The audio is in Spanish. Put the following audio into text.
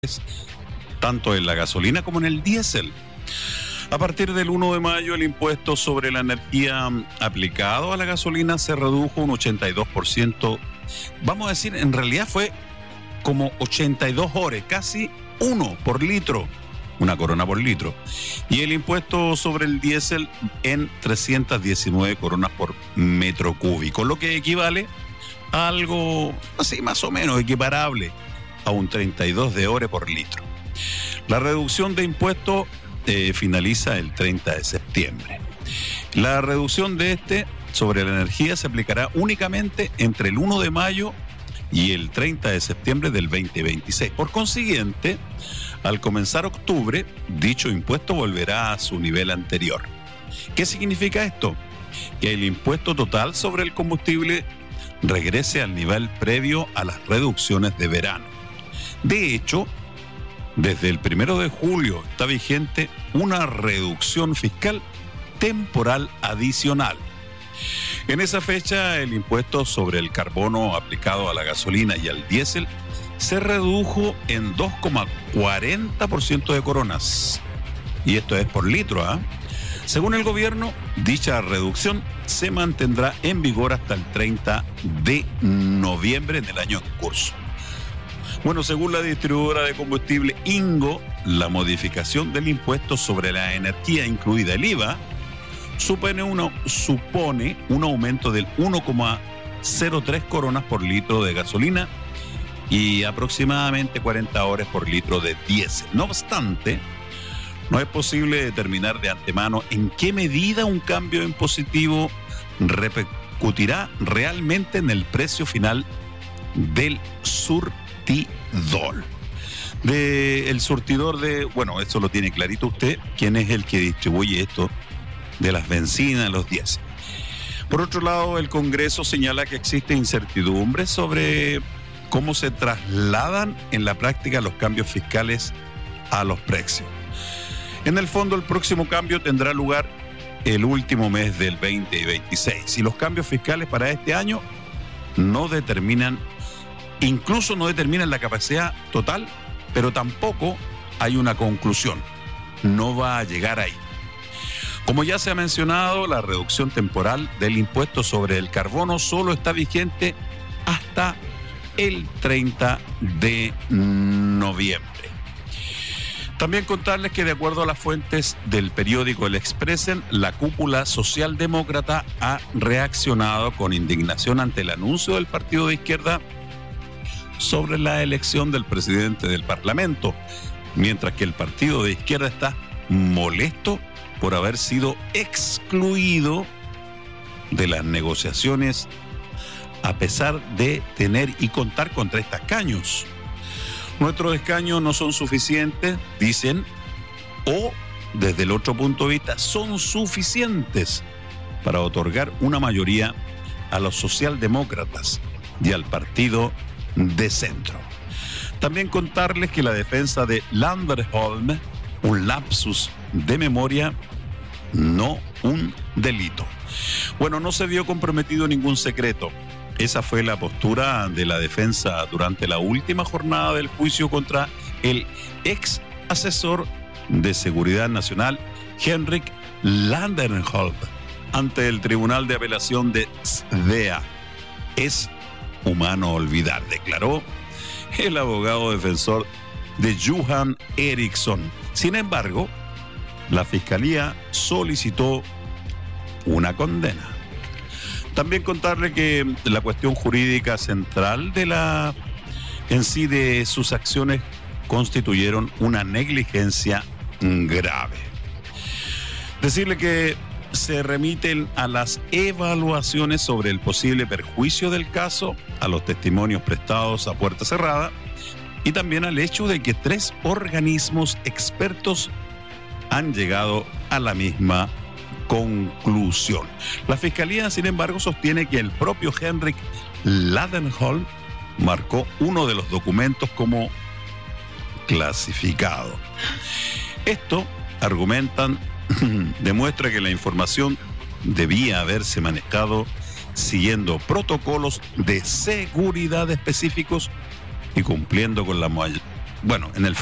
tanto en la gasolina como en el diésel. A partir del 1 de mayo, el impuesto sobre la energía aplicado a la gasolina se redujo un 82%. Vamos a decir, en realidad fue como 82 horas, casi 1 por litro, una corona por litro. Y el impuesto sobre el diésel en 319 coronas por metro cúbico, lo que equivale a algo así más o menos equiparable a un 32 de hora por litro. La reducción de impuestos finaliza el 30 de septiembre. La reducción de sobre la energía se aplicará únicamente entre el 1 de mayo y el 30 de septiembre del 2026. Por consiguiente, al comenzar octubre, dicho impuesto volverá a su nivel anterior. ¿Qué significa esto? Que el impuesto total sobre el combustible regrese al nivel previo a las reducciones de verano. De hecho, desde el 1 de julio está vigente una reducción fiscal temporal adicional. En esa fecha, el impuesto sobre el carbono aplicado a la gasolina y al diésel se redujo en 2,40% de coronas. Y esto es por litro, ¿ah? Según el gobierno, dicha reducción se mantendrá en vigor hasta el 30 de noviembre del año en curso. Bueno, según la distribuidora de combustible Ingo, la modificación del impuesto sobre la energía, incluida el IVA, supone un aumento del 1,03 coronas por litro de gasolina y aproximadamente 40 horas por litro de diésel. No obstante, no es posible determinar de antemano en qué medida un cambio impositivo repercutirá realmente en el precio final del surtidor. El surtidor eso lo tiene clarito usted, quién es el que distribuye esto de las bencinas, los diésel. Por otro lado, el Congreso señala que existe incertidumbre sobre cómo se trasladan en la práctica los cambios fiscales a los precios. En el fondo, el próximo cambio tendrá lugar el último mes del 2026 y los cambios fiscales para este año incluso no determinan la capacidad total, pero tampoco hay una conclusión. No va a llegar ahí. Como ya se ha mencionado, la reducción temporal del impuesto sobre el carbono solo está vigente hasta el 30 de noviembre. También contarles que de acuerdo a las fuentes del periódico El Expressen, la cúpula socialdemócrata ha reaccionado con indignación ante el anuncio del partido de izquierda sobre la elección del presidente del Parlamento, mientras que el partido de izquierda está molesto por haber sido excluido de las negociaciones a pesar de tener y contar con 30 escaños. Nuestros escaños no son suficientes, dicen, o desde el otro punto de vista, son suficientes para otorgar una mayoría a los socialdemócratas y al partido de centro. También contarles que la defensa de Landerholm, un lapsus de memoria, no un delito. Bueno, no se vio comprometido ningún secreto. Esa fue la postura de la defensa durante la última jornada del juicio contra el ex asesor de Seguridad Nacional, Henrik Landerholm, ante el Tribunal de Apelación de Svea. Es humano olvidar, declaró el abogado defensor de Johan Eriksson. Sin embargo, la Fiscalía solicitó una condena. También contarle que la cuestión jurídica central de sus acciones constituyeron una negligencia grave. Decirle que se remiten a las evaluaciones sobre el posible perjuicio del caso, a los testimonios prestados a puerta cerrada y también al hecho de que 3 organismos expertos han llegado a la misma conclusión. La Fiscalía, sin embargo, sostiene que el propio Henrik Landerholm marcó uno de los documentos como clasificado. Esto, argumentan, demuestra que la información debía haberse manejado siguiendo protocolos de seguridad específicos y cumpliendo con la bueno, en el